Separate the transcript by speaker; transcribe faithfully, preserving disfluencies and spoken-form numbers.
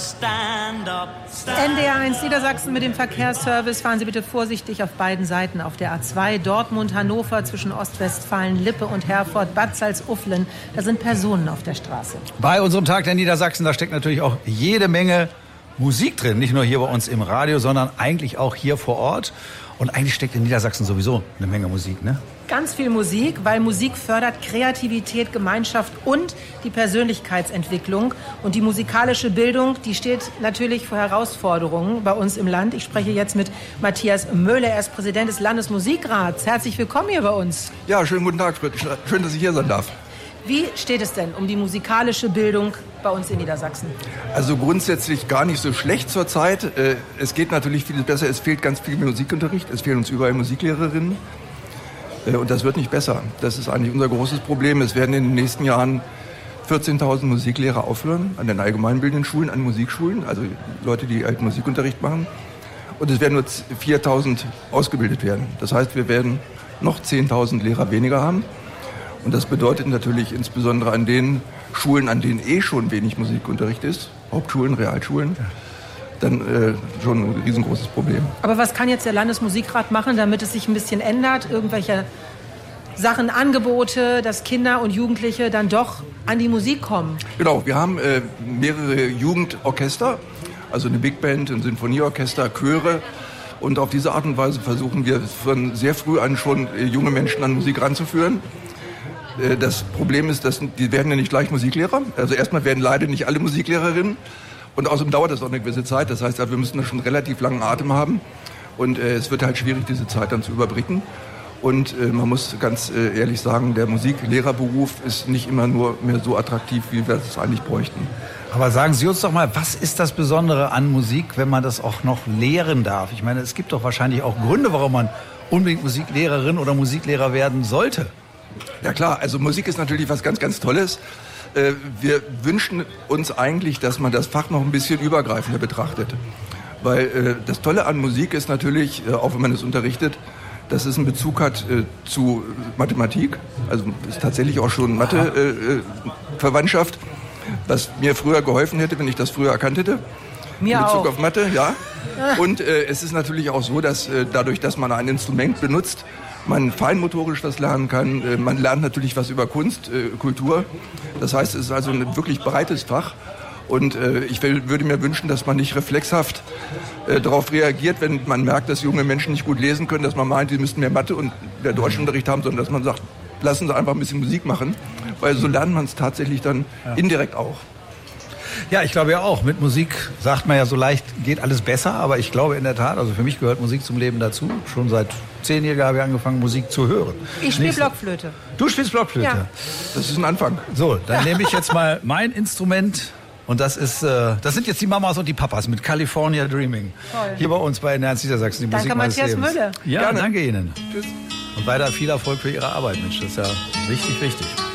Speaker 1: stand up, stand
Speaker 2: N D R eins Niedersachsen mit dem Verkehrsservice. Fahren Sie bitte vorsichtig auf beiden Seiten auf der A zwei. Dortmund, Hannover, zwischen Ostwestfalen, Lippe und Herford, Bad Salzuflen. Da sind Personen auf der Straße.
Speaker 3: Bei unserem Tag der Niedersachsen, da steckt natürlich auch jede Menge Musik drin. Nicht nur hier bei uns im Radio, sondern eigentlich auch hier vor Ort. Und eigentlich steckt in Niedersachsen sowieso eine Menge Musik, ne?
Speaker 2: Ganz viel Musik, weil Musik fördert Kreativität, Gemeinschaft und die Persönlichkeitsentwicklung. Und die musikalische Bildung, die steht natürlich vor Herausforderungen bei uns im Land. Ich spreche jetzt mit Matthias Möhle, er ist Präsident des Landesmusikrats. Herzlich willkommen hier bei uns.
Speaker 4: Ja, schönen guten Tag, schön, dass ich hier sein darf.
Speaker 2: Wie steht es denn um die musikalische Bildung bei uns in Niedersachsen?
Speaker 4: Also grundsätzlich gar nicht so schlecht zurzeit. Es geht natürlich viel besser, es fehlt ganz viel Musikunterricht, es fehlen uns überall Musiklehrerinnen. Und das wird nicht besser. Das ist eigentlich unser großes Problem. Es werden in den nächsten Jahren vierzehntausend Musiklehrer aufhören an den allgemeinbildenden Schulen, an Musikschulen, also Leute, die halt Musikunterricht machen. Und es werden nur viertausend ausgebildet werden. Das heißt, wir werden noch zehntausend Lehrer weniger haben. Und das bedeutet natürlich insbesondere an den Schulen, an denen eh schon wenig Musikunterricht ist, Hauptschulen, Realschulen, dann äh, schon ein riesengroßes Problem.
Speaker 2: Aber was kann jetzt der Landesmusikrat machen, damit es sich ein bisschen ändert? Irgendwelche Sachen, Angebote, dass Kinder und Jugendliche dann doch an die Musik kommen?
Speaker 4: Genau, wir haben äh, mehrere Jugendorchester, also eine Big Band, ein Sinfonieorchester, Chöre. Und auf diese Art und Weise versuchen wir von sehr früh an schon äh, junge Menschen an Musik ranzuführen. Äh, das Problem ist, dass die werden ja nicht gleich Musiklehrer. Also erstmal werden leider nicht alle Musiklehrerinnen. Und außerdem dauert das auch eine gewisse Zeit. Das heißt, wir müssen da schon einen relativ langen Atem haben. Und äh, es wird halt schwierig, diese Zeit dann zu überbrücken. Und äh, man muss ganz äh, ehrlich sagen, der Musiklehrerberuf ist nicht immer nur mehr so attraktiv, wie wir es eigentlich bräuchten.
Speaker 3: Aber sagen Sie uns doch mal, was ist das Besondere an Musik, wenn man das auch noch lehren darf? Ich meine, es gibt doch wahrscheinlich auch Gründe, warum man unbedingt Musiklehrerin oder Musiklehrer werden sollte.
Speaker 4: Ja klar, also Musik ist natürlich was ganz, ganz Tolles. Wir wünschen uns eigentlich, dass man das Fach noch ein bisschen übergreifender betrachtet. Weil äh, das Tolle an Musik ist natürlich, äh, auch wenn man es unterrichtet, dass es einen Bezug hat äh, zu Mathematik. Also ist tatsächlich auch schon Mathe-Verwandtschaft, äh, was mir früher geholfen hätte, wenn ich das früher erkannt hätte.
Speaker 2: Mir
Speaker 4: in Bezug
Speaker 2: auch.
Speaker 4: auf Mathe, ja. Und äh, es ist natürlich auch so, dass äh, dadurch, dass man ein Instrument benutzt, man feinmotorisch was lernen kann. Äh, man lernt natürlich was über Kunst, äh, Kultur. Das heißt, es ist also ein wirklich breites Fach. Und äh, ich will, würde mir wünschen, dass man nicht reflexhaft äh, darauf reagiert, wenn man merkt, dass junge Menschen nicht gut lesen können, dass man meint, die müssten mehr Mathe und mehr Deutschunterricht haben, sondern dass man sagt, lassen Sie einfach ein bisschen Musik machen. Weil so lernt man es tatsächlich dann ja. indirekt auch.
Speaker 3: Ja, ich glaube ja auch. Mit Musik sagt man ja so leicht, geht alles besser. Aber ich glaube in der Tat, also für mich gehört Musik zum Leben dazu. Schon seit zehn Jahren habe ich angefangen, Musik zu hören.
Speaker 2: Ich spiele Blockflöte.
Speaker 3: Du spielst Blockflöte?
Speaker 2: Ja.
Speaker 4: Das ist ein Anfang.
Speaker 3: So, dann nehme ich jetzt mal mein Instrument. Und das ist, äh, das sind jetzt die Mamas und die Papas mit California Dreaming.
Speaker 2: Toll.
Speaker 3: Hier bei uns bei N D R eins Niedersachsen, die
Speaker 2: Danke,
Speaker 3: Musik meines
Speaker 2: Matthias
Speaker 3: Lebens.
Speaker 2: Mölle.
Speaker 3: Ja,
Speaker 4: Gerne.
Speaker 3: danke Ihnen.
Speaker 4: Tschüss.
Speaker 3: Und weiter viel Erfolg für Ihre Arbeit, Mensch. Das ist ja richtig wichtig.